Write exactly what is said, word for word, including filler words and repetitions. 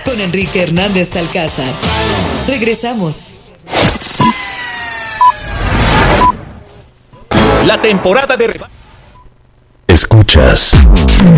con Enrique Hernández Alcázar. Regresamos. La temporada de... Escuchas